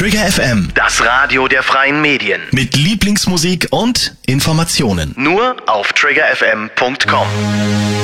Trigger FM, Das Radio der freien Medien. mit Lieblingsmusik und Informationen. Nur auf triggerfm.com.